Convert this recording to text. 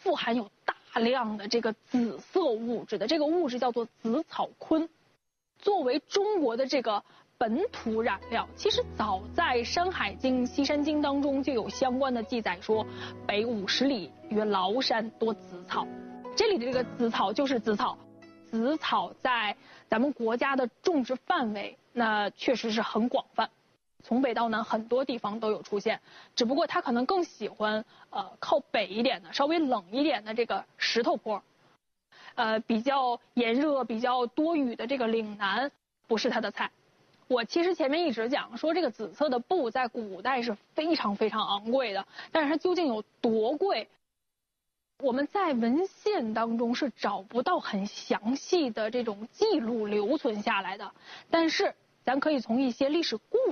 富含有大量的这个紫色物质的，这个物质叫做紫草醌。作为中国的这个本土染料，其实早在《山海经》《西山经》当中就有相关的记载说，北50里曰崂山多紫草。这里的这个紫草就是紫草，紫草在咱们国家的种植范围那确实是很广泛，从北到南很多地方都有出现，只不过它可能更喜欢靠北一点的稍微冷一点的这个石头坡，比较炎热比较多雨的这个岭南不是它的菜。我其实前面一直讲说这个紫色的布在古代是非常非常昂贵的，但是它究竟有多贵，我们在文献当中是找不到很详细的这种记录留存下来的，但是咱可以从一些历史故